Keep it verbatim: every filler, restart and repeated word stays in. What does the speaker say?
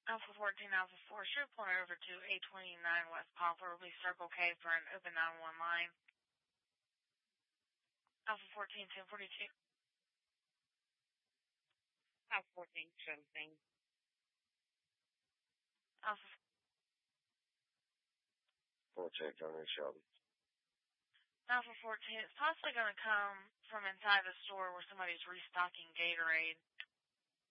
Alpha fourteen, Alpha four, should point over to eight twenty-nine West Poplar, will be Circle K for an open nine one line. Alpha fourteen, ten forty-two. Alpha fourteen, seventeen. Alpha fourteen, Tony Shelby. Alpha fourteen, it's possibly going to come from inside the store where somebody's restocking Gatorade.